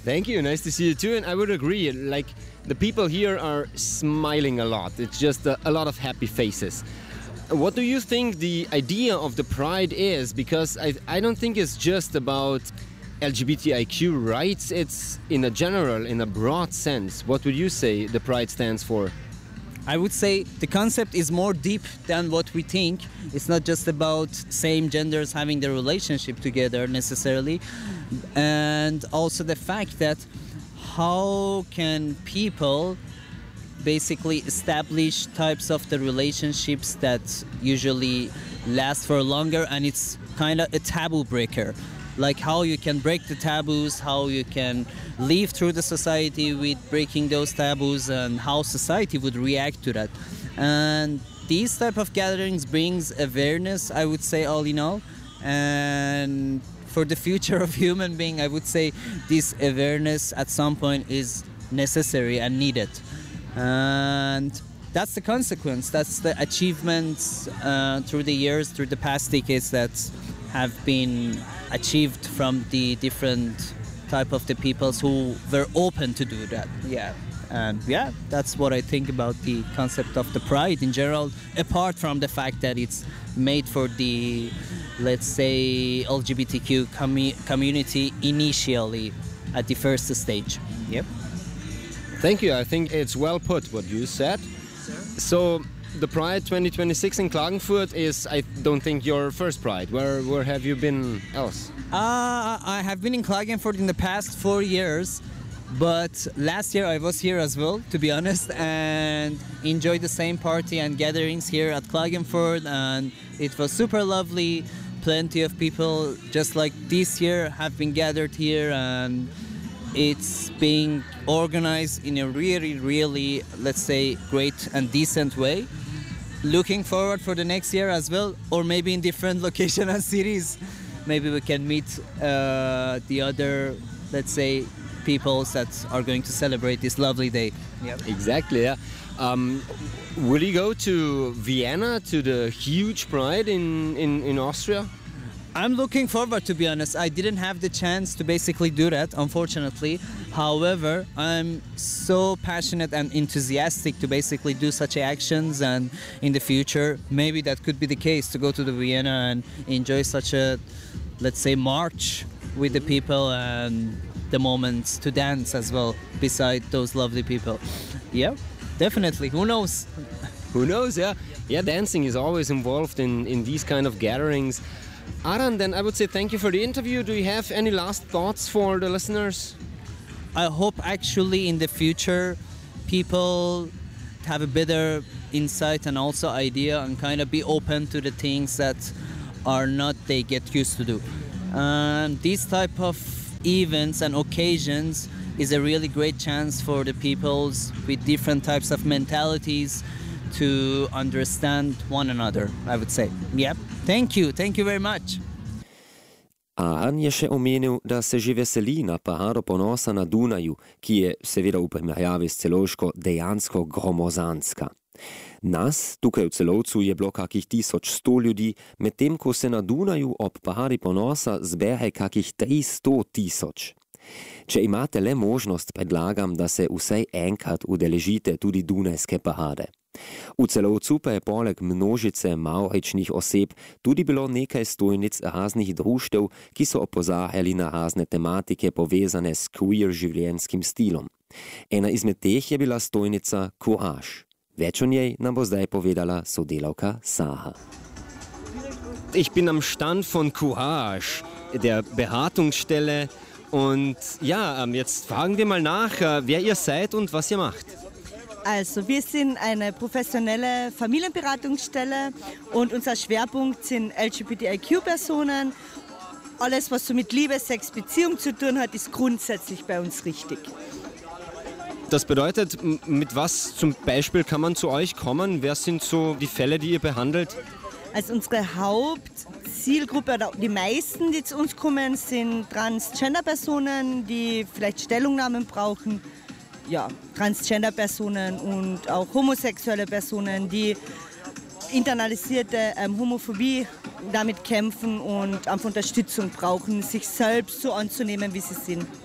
Thank you. Nice to see you too. And I would agree. Like, the people here are smiling a lot. It's just a lot of happy faces. What do you think the idea of the Pride is? Because I don't think it's just about LGBTIQ rights. It's in a broad sense. What would you say the Pride stands for? I would say the concept is more deep than what we think. It's not just about same genders having their relationship together necessarily. And also the fact that how can people basically establish types of the relationships that usually last for longer, and it's kind of a taboo breaker. Like how you can break the taboos, how you can live through the society with breaking those taboos, and how society would react to that. And these type of gatherings brings awareness, I would say, all in all. And for the future of human being, I would say this awareness at some point is necessary and needed. And that's the consequence. That's the achievements through the years, through the past decades that have been achieved from the different type of the peoples who were open to do that. Yeah. And yeah, that's what I think about the concept of the Pride in general, apart from the fact that it's made for the, let's say, LGBTQ community initially at the first stage. Yep. Thank you. I think it's well put what you said. So the Pride 2026 in Klagenfurt is, I don't think, your first Pride. Where have you been else? I have been in Klagenfurt in the past 4 years, but last year I was here as well, to be honest, and enjoyed the same party and gatherings here at Klagenfurt, and it was super lovely. Plenty of people, just like this year, have been gathered here, and it's being organized in a really, really, let's say, great and decent way. Looking forward for the next year as well, or maybe in different locations and cities. Maybe we can meet the other, let's say, peoples that are going to celebrate this lovely day. Yep. Exactly, yeah. Will you go to Vienna, to the huge Pride in Austria? I'm looking forward, to be honest. I didn't have the chance to basically do that, unfortunately. However, I'm so passionate and enthusiastic to basically do such actions, and in the future, maybe that could be the case, to go to the Vienna and enjoy such a, let's say, march with the people and the moments to dance as well beside those lovely people. Yeah, definitely. Who knows? Who knows, yeah. Yeah, dancing is always involved in these kind of gatherings. Aran, then I would say thank you for the interview. Do you have any last thoughts for the listeners? I hope actually in the future people have a better insight and also idea and kind of be open to the things that are not they get used to do. These type of events and occasions is a really great chance for the peoples with different types of mentalities to understand one another, I would say. Yep. Thank you very much. Aran je še omenil, da se že veseli na Parado ponosa na Dunaju, ki je seveda v primerjavi s Celovško dejansko gromozanska. Nas, tukaj v Celovcu, je bilo kakih 1100 ljudi, medtem ko se na Dunaju ob Paradi ponosa zbere kakih 300 000. Če imate le možnost, predlagam, da se vsaj enkrat udeležite tudi Dunajske parade. V Celovcu pa je poleg množice mavričnih oseb tudi bilo nekaj stojnic raznih društev, ki so opozarjali na razne tematike povezane s queer življenjskim stilom. Ena izmed teh je bila stojnica Courage. Več o njej nam bo zdaj povedala sodelavka Saha. Ich bin am Stand von Courage, der Beratungsstelle. Und ja, jetzt fragen wir mal nach, wer ihr seid und was ihr macht. Also, wir sind eine professionelle Familienberatungsstelle und unser Schwerpunkt sind LGBTIQ-Personen. Alles, was so mit Liebe, Sex, Beziehung zu tun hat, ist grundsätzlich bei uns richtig. Das bedeutet, mit was zum Beispiel kann man zu euch kommen? Wer sind so die Fälle, die ihr behandelt? Also unsere Hauptzielgruppe, oder die meisten, die zu uns kommen, sind Transgender-Personen, die vielleicht Stellungnahmen brauchen. Ja, Transgender-Personen und auch homosexuelle Personen, die internalisierte Homophobie damit kämpfen und einfach Unterstützung brauchen, sich selbst so anzunehmen, wie sie sind.